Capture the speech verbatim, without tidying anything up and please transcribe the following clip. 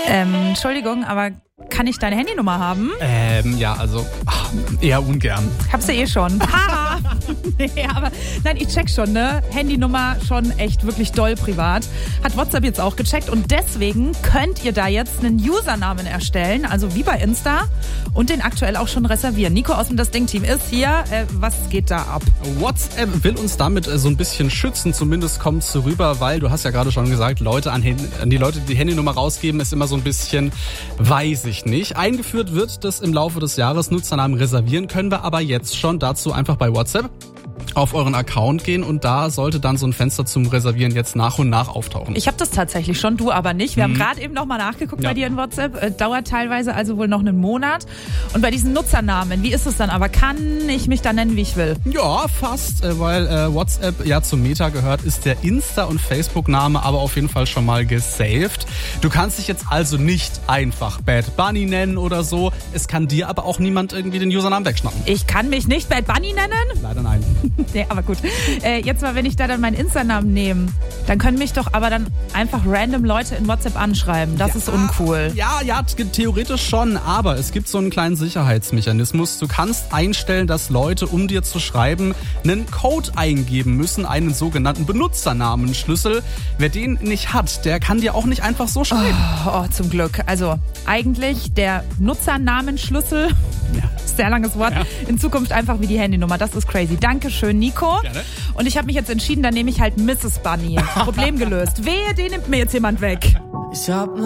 Ähm, Entschuldigung, aber kann ich deine Handynummer haben? Ähm, ja, also ach, eher ungern. Hab's ja eh schon. Haha. Nee, aber nein, ich check schon, ne? Handynummer schon echt wirklich doll privat. Hat WhatsApp jetzt auch gecheckt und deswegen könnt ihr da jetzt einen Usernamen erstellen, also wie bei Insta, und den aktuell auch schon reservieren. Nico aus dem Das Ding-Team ist hier. Äh, was geht da ab? WhatsApp will uns damit äh, so ein bisschen schützen, zumindest kommt es so rüber, weil du hast ja gerade schon gesagt, Leute an, Hand- an die Leute, die die Handynummer rausgeben, ist immer so ein bisschen, weiß ich nicht. Eingeführt wird das im Laufe des Jahres. Nutzernamen reservieren können wir aber jetzt schon. Dazu einfach bei WhatsApp auf euren Account gehen und da sollte dann so ein Fenster zum Reservieren jetzt nach und nach auftauchen. Ich habe das tatsächlich schon, du aber nicht. Wir Mhm. haben gerade eben nochmal nachgeguckt Ja. bei dir in WhatsApp. Äh, dauert teilweise also wohl noch einen Monat. Und bei diesen Nutzernamen, wie ist es dann aber? Kann ich mich da nennen, wie ich will? Ja, fast, äh, weil äh, WhatsApp ja zum Meta gehört, ist der Insta- und Facebook-Name aber auf jeden Fall schon mal gesaved. Du kannst dich jetzt also nicht einfach Bad Bunny nennen oder so. Es kann dir aber auch niemand irgendwie den Usernamen wegschnappen. Ich kann mich nicht Bad Bunny nennen? Leider nein. Nee, aber gut. Äh, jetzt mal, wenn ich da dann meinen Insta-Namen nehme, dann können mich doch aber dann einfach random Leute in WhatsApp anschreiben. Das Ja, ist uncool. Ja, ja, t- theoretisch schon, aber es gibt so einen kleinen Sicherheitsmechanismus. Du kannst einstellen, dass Leute, um dir zu schreiben, einen Code eingeben müssen, einen sogenannten Benutzernamenschlüssel. Wer den nicht hat, der kann dir auch nicht einfach so schreiben. Oh, zum Glück. Also eigentlich der Nutzernamenschlüssel, Ja. sehr langes Wort, Ja. in Zukunft einfach wie die Handynummer. Das ist crazy. Dankeschön, Nico. Gerne. Und ich habe mich jetzt entschieden, dann nehme ich halt Misses Bunny. Problem gelöst. Wehe, den nimmt mir jetzt jemand weg. Ich hab ne